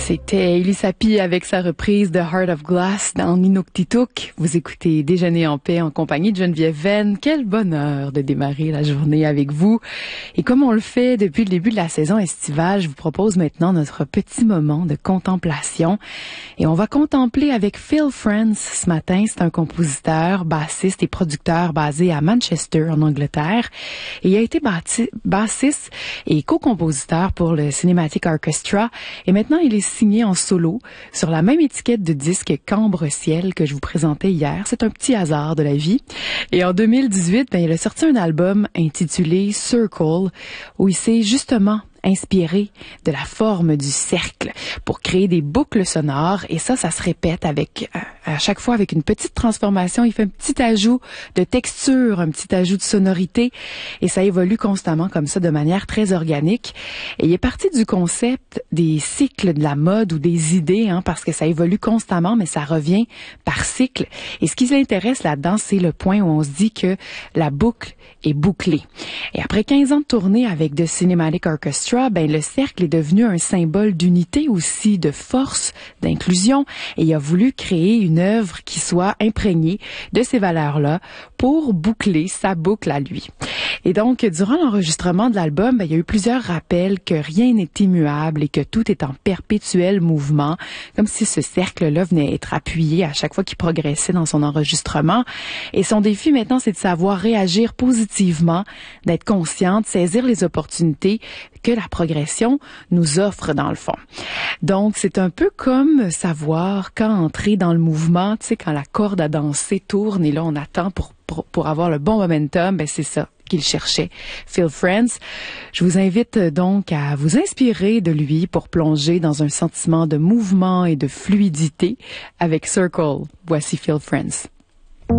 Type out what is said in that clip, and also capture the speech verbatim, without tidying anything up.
C'était Elisapie avec sa reprise de Heart of Glass dans Inuktitut. Vous écoutez Déjeuner en paix en compagnie de Geneviève Venn. Quel bonheur de démarrer la journée avec vous. Et comme on le fait depuis le début de la saison estivale, je vous propose maintenant notre petit moment de contemplation. Et on va contempler avec Phil Friends ce matin. C'est un compositeur, bassiste et producteur basé à Manchester, en Angleterre. Et il a été bâti, bassiste et co-compositeur pour le Cinematic Orchestra. Et maintenant, il est signé en solo sur la même étiquette de disque qu'Ambre-Ciel que je vous présentais hier. C'est un petit hasard de la vie. Et en deux mille dix-huit, ben, il a sorti un album intitulé Circle où il s'est justement inspiré de la forme du cercle pour créer des boucles sonores. Et ça, ça se répète avec, à chaque fois avec une petite transformation. Il fait un petit ajout de texture, un petit ajout de sonorité. Et ça évolue constamment comme ça de manière très organique. Et il est parti du concept des cycles de la mode ou des idées, hein, parce que ça évolue constamment, mais ça revient par cycle. Et ce qui l'intéresse là-dedans, c'est le point où on se dit que la boucle est bouclée. Et après quinze ans de tournée avec The Cinematic Orchestra, ben, le cercle est devenu un symbole d'unité aussi, de force, d'inclusion, et il a voulu créer une œuvre qui soit imprégnée de ces valeurs-là pour boucler sa boucle à lui. Et donc, durant l'enregistrement de l'album, ben, il y a eu plusieurs rappels que rien n'est immuable et que tout est en perpétuel mouvement, comme si ce cercle-là venait être appuyé à chaque fois qu'il progressait dans son enregistrement. Et son défi maintenant, c'est de savoir réagir positivement, d'être conscient, de saisir les opportunités que la progression nous offre dans le fond. Donc, c'est un peu comme savoir quand entrer dans le mouvement, tu sais, quand la corde à danser tourne et là, on attend pour, pour, pour avoir le bon momentum, ben c'est ça qu'il cherchait, Phil Friends. Je vous invite donc à vous inspirer de lui pour plonger dans un sentiment de mouvement et de fluidité avec Circle. Voici Phil Friends.